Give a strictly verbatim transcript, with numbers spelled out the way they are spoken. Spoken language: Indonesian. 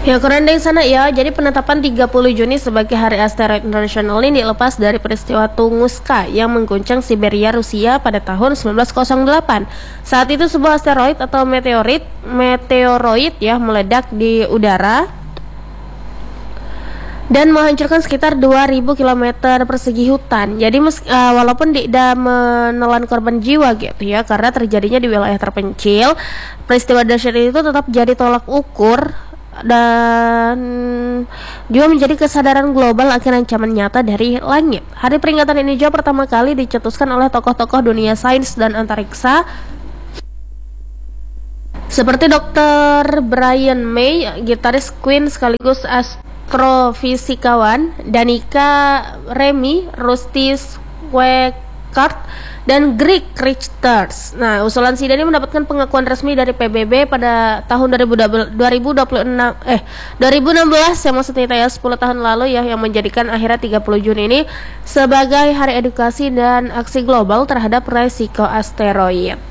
Ya, kurang dari sana ya. Jadi penetapan tiga puluh Juni sebagai Hari Asteroid Internasional ini dilepas dari peristiwa Tunguska yang mengguncang Siberia, Rusia pada tahun seribu sembilan ratus delapan. Saat itu sebuah asteroid atau meteorit meteoroid ya meledak di udara dan menghancurkan sekitar dua ribu kilometer persegi hutan. Jadi mes, uh, walaupun tidak menelan korban jiwa gitu ya, karena terjadinya di wilayah terpencil, peristiwa dahsyat itu tetap jadi tolak ukur dan juga menjadi kesadaran global akan ancaman nyata dari langit. Hari peringatan ini juga pertama kali dicetuskan oleh tokoh-tokoh dunia sains dan antariksa seperti dokter Brian May, gitaris Queen sekaligus astrofisikawan, Danica Remy, Rusty Schwaikart, dan Greg Richters. Nah, usulan SIDA ini mendapatkan pengakuan resmi dari P B B pada tahun dua ribu dua puluh enam eh dua ribu enam belas ya maksudnya ya sepuluh tahun lalu ya, yang menjadikan akhirnya tiga puluh Juni ini sebagai hari edukasi dan aksi global terhadap resiko asteroid.